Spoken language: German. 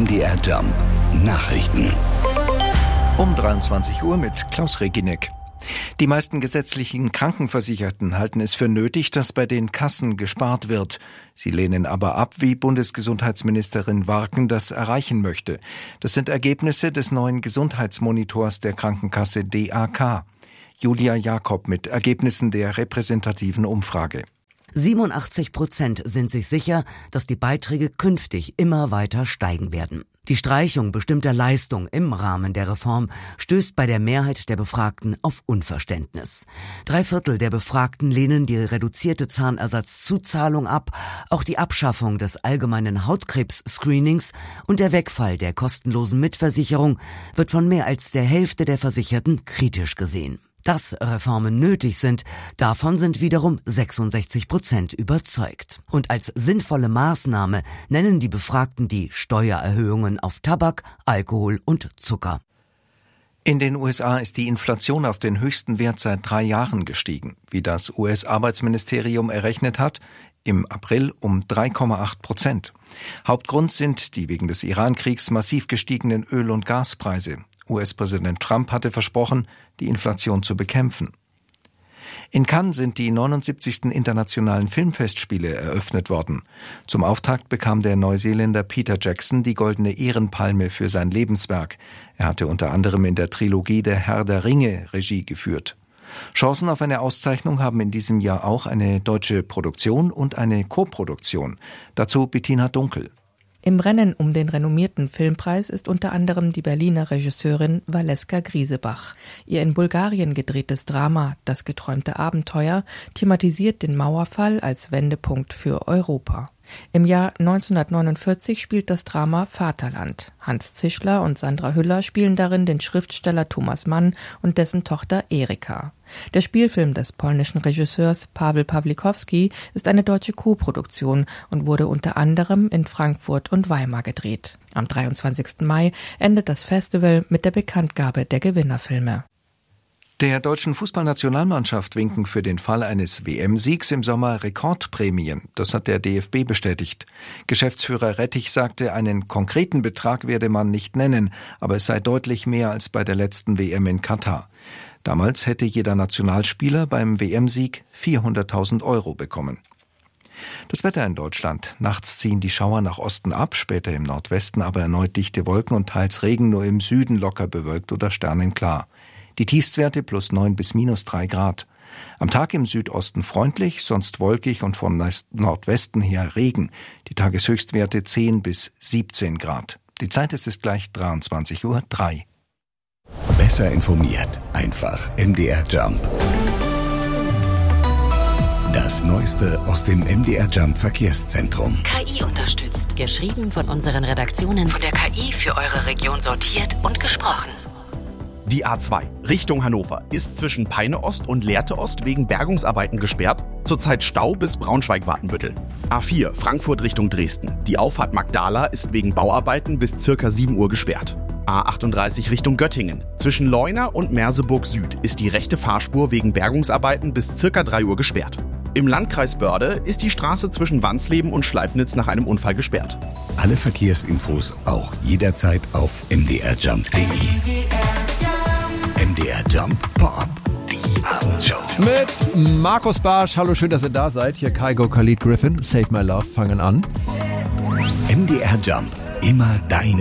MDR Jump Nachrichten. Um 23 Uhr mit Klaus Reginek. Die meisten gesetzlichen Krankenversicherten halten es für nötig, dass bei den Kassen gespart wird. Sie lehnen aber ab, wie Bundesgesundheitsministerin Warken das erreichen möchte. Das sind Ergebnisse des neuen Gesundheitsmonitors der Krankenkasse DAK. Julia Jakob mit Ergebnissen der repräsentativen Umfrage. 87% sind sich sicher, dass die Beiträge künftig immer weiter steigen werden. Die Streichung bestimmter Leistungen im Rahmen der Reform stößt bei der Mehrheit der Befragten auf Unverständnis. 3/4 der Befragten lehnen die reduzierte Zahnersatzzuzahlung ab. Auch die Abschaffung des allgemeinen Hautkrebs-Screenings und der Wegfall der kostenlosen Mitversicherung wird von mehr als der Hälfte der Versicherten kritisch gesehen. Dass Reformen nötig sind, davon sind wiederum 66% überzeugt. Und als sinnvolle Maßnahme nennen die Befragten die Steuererhöhungen auf Tabak, Alkohol und Zucker. In den USA ist die Inflation auf den höchsten Wert seit 3 Jahren gestiegen. Wie das US-Arbeitsministerium errechnet hat, im April um 3,8%. Hauptgrund sind die wegen des Iran-Kriegs massiv gestiegenen Öl- und Gaspreise. US-Präsident Trump hatte versprochen, die Inflation zu bekämpfen. In Cannes sind die 79. Internationalen Filmfestspiele eröffnet worden. Zum Auftakt bekam der Neuseeländer Peter Jackson die Goldene Ehrenpalme für sein Lebenswerk. Er hatte unter anderem in der Trilogie Der Herr der Ringe Regie geführt. Chancen auf eine Auszeichnung haben in diesem Jahr auch eine deutsche Produktion und eine Koproduktion. Dazu Bettina Dunkel. Im Rennen um den renommierten Filmpreis ist unter anderem die Berliner Regisseurin Valeska Griesebach. Ihr in Bulgarien gedrehtes Drama »Das geträumte Abenteuer« thematisiert den Mauerfall als Wendepunkt für Europa. Im Jahr 1949 spielt das Drama Vaterland. Hans Zischler und Sandra Hüller spielen darin den Schriftsteller Thomas Mann und dessen Tochter Erika. Der Spielfilm des polnischen Regisseurs Paweł Pawlikowski ist eine deutsche Koproduktion und wurde unter anderem in Frankfurt und Weimar gedreht. Am 23. Mai endet das Festival mit der Bekanntgabe der Gewinnerfilme. Der deutschen Fußballnationalmannschaft winken für den Fall eines WM-Siegs im Sommer Rekordprämien. Das hat der DFB bestätigt. Geschäftsführer Rettich sagte, einen konkreten Betrag werde man nicht nennen, aber es sei deutlich mehr als bei der letzten WM in Katar. Damals hätte jeder Nationalspieler beim WM-Sieg 400.000 € bekommen. Das Wetter in Deutschland. Nachts ziehen die Schauer nach Osten ab, später im Nordwesten aber erneut dichte Wolken und teils Regen, nur im Süden locker bewölkt oder sternenklar. Die Tiefstwerte +9 bis -3 Grad. Am Tag im Südosten freundlich, sonst wolkig und vom Nordwesten her Regen. Die Tageshöchstwerte 10 bis 17 Grad. Die Zeit ist gleich 23:03 Uhr. Besser informiert, einfach MDR Jump. Das Neueste aus dem MDR Jump Verkehrszentrum. KI unterstützt. Geschrieben von unseren Redaktionen. Von der KI für eure Region sortiert und gesprochen. Die A2 Richtung Hannover ist zwischen Peine Ost und Lehrte Ost wegen Bergungsarbeiten gesperrt. Zurzeit Stau bis Braunschweig-Wartenbüttel. A4 Frankfurt Richtung Dresden. Die Auffahrt Magdala ist wegen Bauarbeiten bis ca. 7 Uhr gesperrt. A38 Richtung Göttingen. Zwischen Leuna und Merseburg Süd ist die rechte Fahrspur wegen Bergungsarbeiten bis ca. 3 Uhr gesperrt. Im Landkreis Börde ist die Straße zwischen Wansleben und Schleipnitz nach einem Unfall gesperrt. Alle Verkehrsinfos auch jederzeit auf mdrjump.de. MDR Jump Pop, die Abendshow. Mit Markus Barsch. Hallo, schön, dass ihr da seid. Hier Kygo, Khalid Griffin, Save My Love fangen an. MDR Jump, immer deine